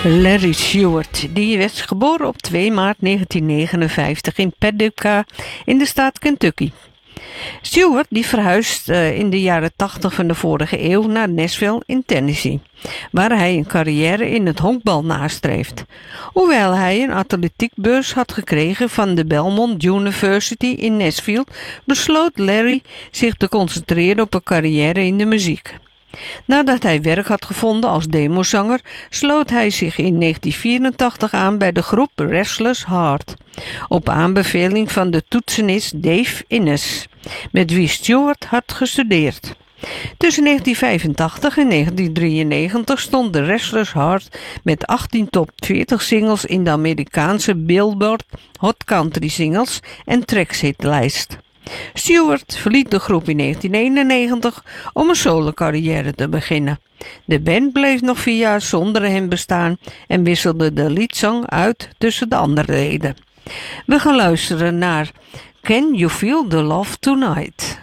Larry Stewart, die werd geboren op 2 maart 1959 in Paducah in de staat Kentucky. Stewart die verhuisd in de jaren 80 van de vorige eeuw naar Nashville in Tennessee, waar hij een carrière in het honkbal nastreeft. Hoewel hij een atletiekbeurs had gekregen van de Belmont University in Nashville, besloot Larry zich te concentreren op een carrière in de muziek. Nadat hij werk had gevonden als demozanger, sloot hij zich in 1984 aan bij de groep Restless Heart, op aanbeveling van de toetsenist Dave Innes, met wie Stewart had gestudeerd. Tussen 1985 en 1993 stond de Restless Heart met 18 top 40 singles in de Amerikaanse Billboard Hot Country Singles en Tracks hitlijst. Stewart verliet de groep in 1991 om een solo-carrière te beginnen. De band bleef nog 4 jaar zonder hem bestaan en wisselde de liedzang uit tussen de andere leden. We gaan luisteren naar Can You Feel the Love Tonight?